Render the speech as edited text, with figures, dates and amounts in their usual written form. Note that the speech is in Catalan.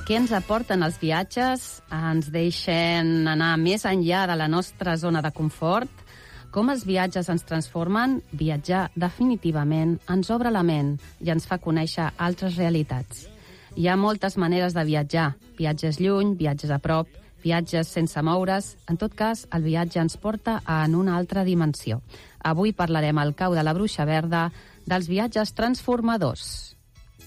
Què ens aporten els viatges? Ens deixen anar més enllà de la nostra zona de confort? Com els viatges ens transformen? Viatjar definitivament ens obre la ment i ens fa conèixer altres realitats. Hi ha moltes maneres de viatjar. Viatges lluny, viatges a prop, viatges sense moure's. En tot cas, el viatge ens porta en una altra dimensió. Avui parlarem al Cau de la Bruixa Verda dels viatges transformadors.